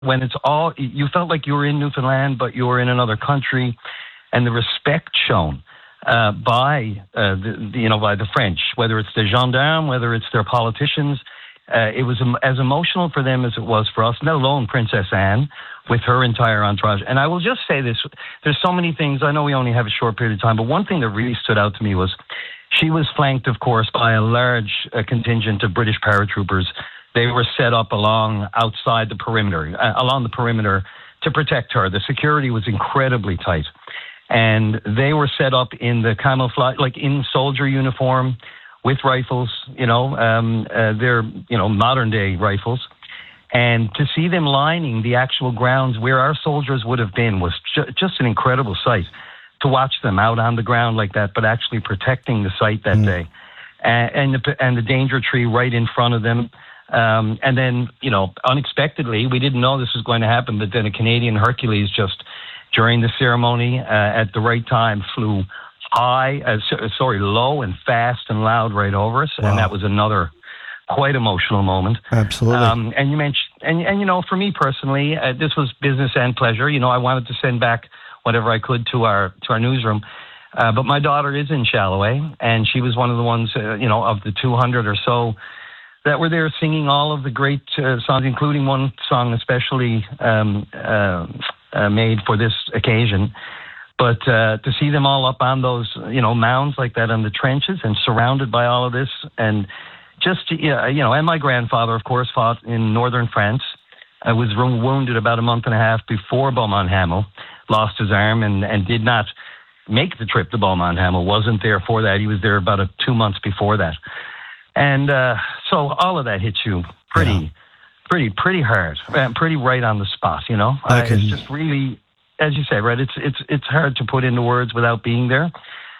when it's all, you felt like you were in Newfoundland, but you were in another country, and the respect shown by the French, whether it's the gendarmes, whether it's their politicians. It was as emotional for them as it was for us, let alone Princess Anne with her entire entourage. And I will just say this, there's so many things, I know we only have a short period of time, but one thing that really stood out to me was she was flanked, of course, by a large contingent of British paratroopers. They were set up along the perimeter to protect her. The security was incredibly tight. And they were set up in the camouflage, like in soldier uniform with rifles, they're, modern day rifles. And to see them lining the actual grounds where our soldiers would have been was just an incredible sight. To watch them out on the ground like that, but actually protecting the site that day. And the danger tree right in front of them. And then, unexpectedly, we didn't know this was going to happen, but then a Canadian Hercules just during the ceremony at the right time flew low and fast and loud right over us. Wow. And that was another quite emotional moment. Absolutely. And you mentioned, and for me personally, this was business and pleasure. I wanted to send back whatever I could to our newsroom. But my daughter is in Challoway, and she was one of the ones, of the 200 or so that were there singing all of the great songs, including one song especially made for this occasion. But to see them all up on those, mounds like that in the trenches and surrounded by all of this, and just, and my grandfather, of course, fought in northern France. I was wounded about a month and a half before Beaumont Hamel, lost his arm and did not make the trip to Beaumont Hamel, wasn't there for that. He was there about 2 months before that. And so all of that hits you pretty hard, pretty right on the spot, It's just really, as you say, right, it's hard to put into words without being there.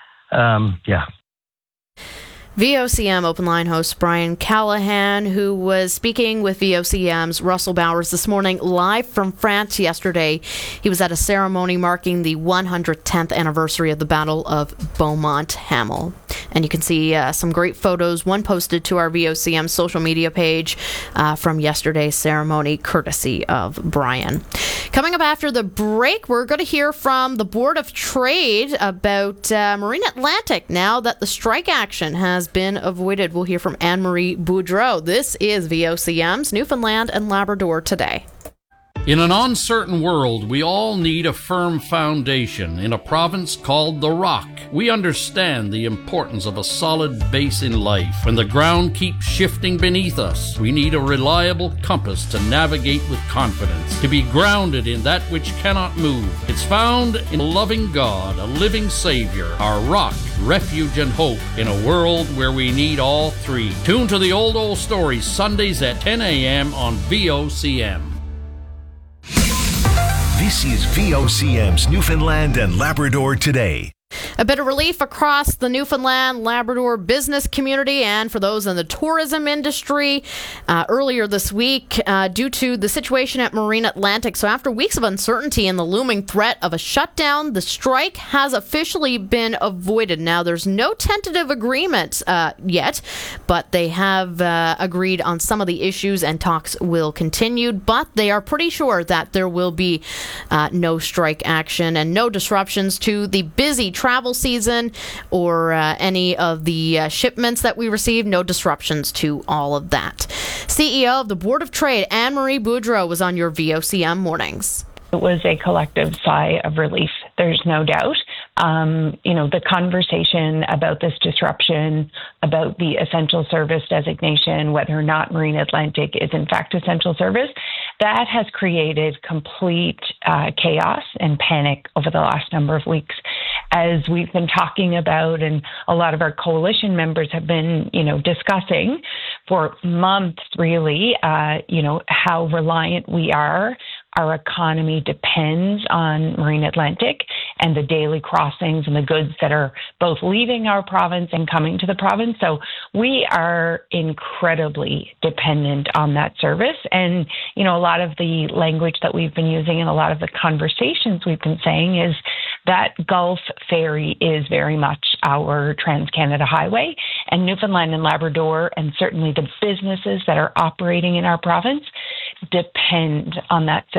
VOCM Open Line host Brian Callahan, who was speaking with VOCM's Russell Bowers this morning, live from France yesterday. He was at a ceremony marking the 110th anniversary of the Battle of Beaumont Hamel. And you can see some great photos, one posted to our VOCM social media page from yesterday's ceremony, courtesy of Brian. Coming up after the break, we're going to hear from the Board of Trade about Marine Atlantic now that the strike action has been avoided. We'll hear from Anne-Marie Boudreau. This is VOCM's Newfoundland and Labrador Today. In an uncertain world, we all need a firm foundation in a province called the Rock. We understand the importance of a solid base in life. When the ground keeps shifting beneath us, we need a reliable compass to navigate with confidence, to be grounded in that which cannot move. It's found in a loving God, a living Savior, our rock, refuge and hope in a world where we need all three. Tune to the Old Stories Sundays at 10 a.m. on VOCM. This is VOCM's Newfoundland and Labrador Today. A bit of relief across the Newfoundland Labrador business community and for those in the tourism industry earlier this week due to the situation at Marine Atlantic. So after weeks of uncertainty and the looming threat of a shutdown, the strike has officially been avoided. Now, there's no tentative agreement yet, but they have agreed on some of the issues and talks will continue. But they are pretty sure that there will be no strike action and no disruptions to the busy travel season or any of the shipments that we receive. No disruptions to all of that. CEO of the Board of Trade, Anne-Marie Boudreau, was on your VOCM mornings. It was a collective sigh of relief, there's no doubt. The conversation about this disruption, about the essential service designation, whether or not Marine Atlantic is in fact essential service, that has created complete chaos and panic over the last number of weeks. As we've been talking about, and a lot of our coalition members have been, discussing for months, really, how reliant we are. Our economy depends on Marine Atlantic and the daily crossings and the goods that are both leaving our province and coming to the province. So we are incredibly dependent on that service. And, a lot of the language that we've been using and a lot of the conversations we've been saying is that Gulf Ferry is very much our Trans-Canada Highway, and Newfoundland and Labrador, and certainly the businesses that are operating in our province, depend on that